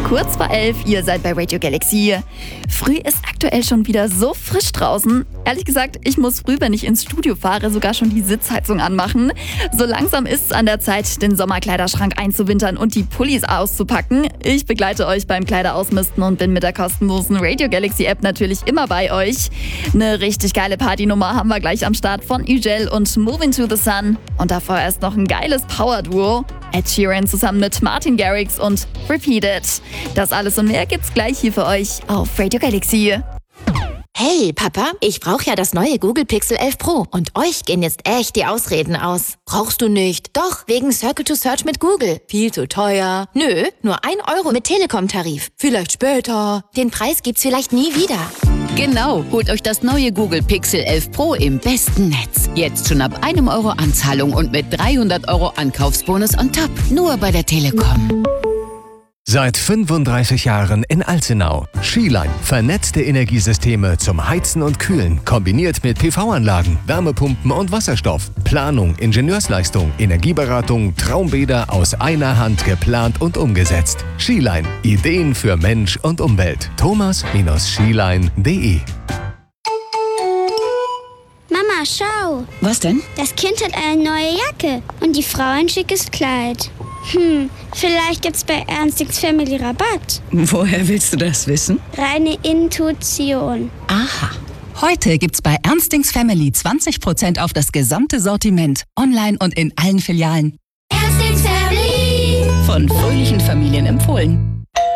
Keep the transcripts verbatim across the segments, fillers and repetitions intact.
Kurz vor elf, ihr seid bei Radio Galaxy. Früh ist aktuell schon wieder so frisch draußen. Ehrlich gesagt, ich muss früh, wenn ich ins Studio fahre, sogar schon die Sitzheizung anmachen. So langsam ist es an der Zeit, den Sommerkleiderschrank einzuwintern und die Pullis auszupacken. Ich begleite euch beim Kleiderausmisten und bin mit der kostenlosen Radio Galaxy App natürlich immer bei euch. Eine richtig geile Partynummer haben wir gleich am Start von Ugel und Moving to the Sun. Und davor erst noch ein geiles Power-Duo. Ed Sheeran zusammen mit Martin Garrix und Repeat It. Das alles und mehr gibt's gleich hier für euch auf Radio Galaxy. Hey, Papa, ich brauche ja das neue Google Pixel elf Pro und euch gehen jetzt echt die Ausreden aus. Brauchst du nicht? Doch, wegen Circle to Search mit Google. Viel zu teuer. Nö, nur ein Euro mit Telekom-Tarif. Vielleicht später. Den Preis gibt's vielleicht nie wieder. Genau, holt euch das neue Google Pixel elf Pro im besten Netz. Jetzt schon ab einem Euro Anzahlung und mit dreihundert Euro Ankaufsbonus on top. Nur bei der Telekom. Seit fünfunddreißig Jahren in Alzenau. Skiline. Vernetzte Energiesysteme zum Heizen und Kühlen. Kombiniert mit P V-Anlagen, Wärmepumpen und Wasserstoff. Planung, Ingenieursleistung, Energieberatung, Traumbäder aus einer Hand geplant und umgesetzt. Skiline. Ideen für Mensch und Umwelt. thomas skiline punkt de Mama, schau. Was denn? Das Kind hat eine neue Jacke und die Frau ein schickes Kleid. Hm, vielleicht gibt's bei Ernstings Family Rabatt. Woher willst du das wissen? Reine Intuition. Aha. Heute gibt's bei Ernstings Family zwanzig Prozent auf das gesamte Sortiment. Online und in allen Filialen. Ernstings Family. Von fröhlichen Familien empfohlen.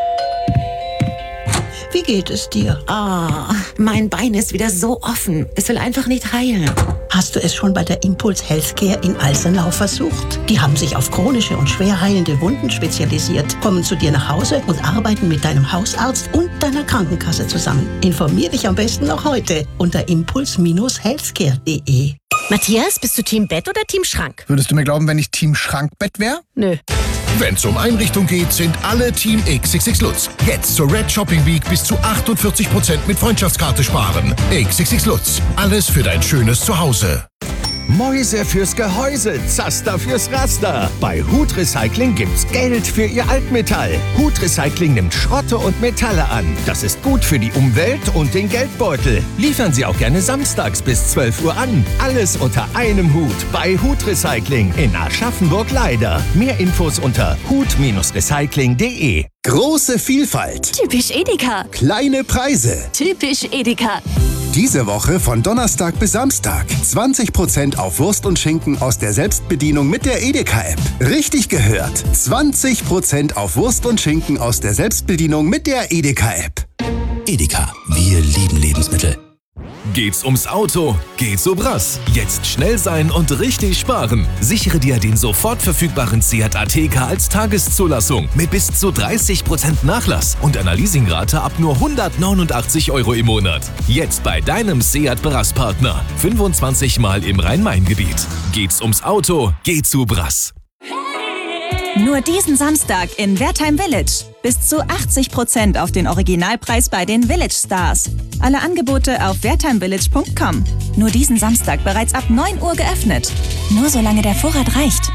Wie geht es dir? Ah, mein Bein ist wieder so offen. Es will einfach nicht heilen. Hast du es schon bei der Impuls Healthcare in Alzenau versucht? Die haben sich auf chronische und schwer heilende Wunden spezialisiert, kommen zu dir nach Hause und arbeiten mit deinem Hausarzt und deiner Krankenkasse zusammen. Informier dich am besten noch heute unter impuls healthcare punkt de. Matthias, bist du Team Bett oder Team Schrank? Würdest du mir glauben, wenn ich Team Schrankbett wäre? Nö. Wenn's um Einrichtung geht, sind alle Team X X X Lutz. Jetzt zur Red Shopping Week bis zu achtundvierzig Prozent mit Freundschaftskarte sparen. X X X Lutz. Alles für dein schönes Zuhause. Mäuse fürs Gehäuse, Zaster fürs Raster. Bei Hut Recycling gibt's Geld für Ihr Altmetall. Hut Recycling nimmt Schrotte und Metalle an. Das ist gut für die Umwelt und den Geldbeutel. Liefern Sie auch gerne samstags bis zwölf Uhr an. Alles unter einem Hut bei Hut Recycling in Aschaffenburg-Leider. Mehr Infos unter hut recycling punkt de. Große Vielfalt. Typisch Edeka. Kleine Preise. Typisch Edeka. Diese Woche von Donnerstag bis Samstag. zwanzig Prozent auf Wurst und Schinken aus der Selbstbedienung mit der Edeka-App. Richtig gehört. zwanzig Prozent auf Wurst und Schinken aus der Selbstbedienung mit der Edeka-App. Edeka. Wir lieben Lebensmittel. Geht's ums Auto? Geht's so Brass. Jetzt schnell sein und richtig sparen. Sichere dir den sofort verfügbaren Seat Ateca als Tageszulassung mit bis zu dreißig Prozent Nachlass und einer Leasingrate ab nur hundertneunundachtzig Euro im Monat. Jetzt bei deinem Seat Brass-Partner. fünfundzwanzig Mal im Rhein-Main-Gebiet. Geht's ums Auto? Geht's zu Brass. Nur diesen Samstag in Wertheim Village. Bis zu achtzig Prozent auf den Originalpreis bei den Village Stars. Alle Angebote auf wertheim village punkt com. Nur diesen Samstag bereits ab neun Uhr geöffnet. Nur solange der Vorrat reicht.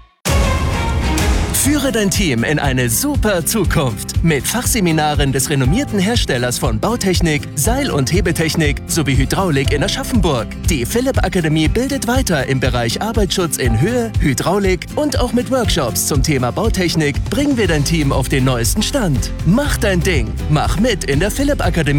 Führe dein Team in eine super Zukunft mit Fachseminaren des renommierten Herstellers von Bautechnik, Seil- und Hebetechnik sowie Hydraulik in Aschaffenburg. Die Philipp Akademie bildet weiter im Bereich Arbeitsschutz in Höhe, Hydraulik und auch mit Workshops zum Thema Bautechnik bringen wir dein Team auf den neuesten Stand. Mach dein Ding, mach mit in der Philipp Akademie.